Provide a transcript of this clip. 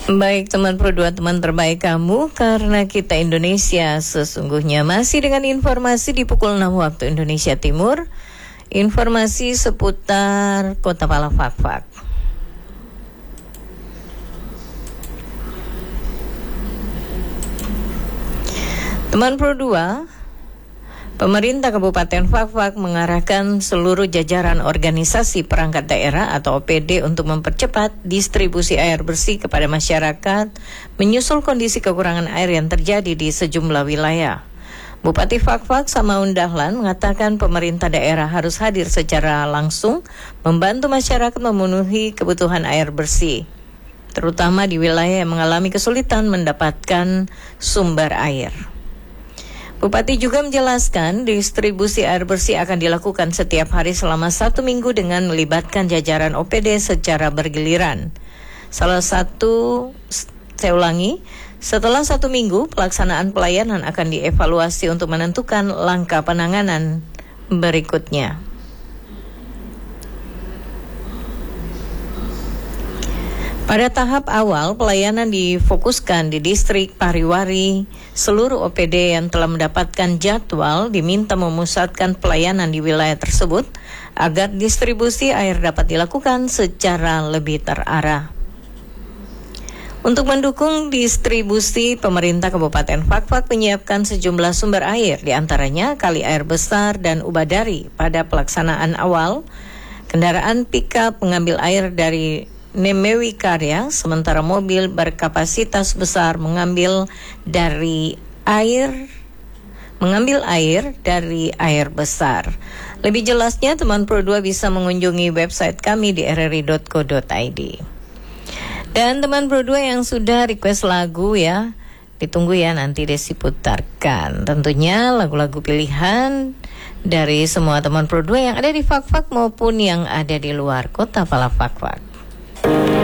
Baik teman Pro 2, teman terbaik kamu, karena kita Indonesia sesungguhnya. Masih dengan informasi di pukul 6 waktu Indonesia Timur. Informasi seputar Kota Palafak. Teman Pro 2, pemerintah Kabupaten Fakfak mengarahkan seluruh jajaran organisasi perangkat daerah atau OPD untuk mempercepat distribusi air bersih kepada masyarakat menyusul kondisi kekurangan air yang terjadi di sejumlah wilayah. Bupati Fakfak Samaun Dahlan mengatakan pemerintah daerah harus hadir secara langsung membantu masyarakat memenuhi kebutuhan air bersih, terutama di wilayah yang mengalami kesulitan mendapatkan sumber air. Bupati juga menjelaskan distribusi air bersih akan dilakukan setiap hari selama 1 minggu dengan melibatkan jajaran OPD secara bergiliran. Setelah 1 minggu pelaksanaan pelayanan akan dievaluasi untuk menentukan langkah penanganan berikutnya. Pada tahap awal, pelayanan difokuskan di distrik Pariwari. Seluruh OPD yang telah mendapatkan jadwal diminta memusatkan pelayanan di wilayah tersebut agar distribusi air dapat dilakukan secara lebih terarah. Untuk mendukung distribusi, pemerintah Kabupaten Fakfak menyiapkan sejumlah sumber air, diantaranya kali air besar dan Ubadari. Pada pelaksanaan awal, kendaraan pickup mengambil air dari Nemewi Karya, sementara mobil berkapasitas besar mengambil air dari air besar. Lebih jelasnya teman Pro 2 bisa mengunjungi website kami di rri.co.id. Dan teman Pro 2 yang sudah request lagu ya, ditunggu ya, nanti Desi putarkan. Tentunya lagu-lagu pilihan dari semua teman Pro 2 yang ada di Fakfak maupun yang ada di luar kota Palafak.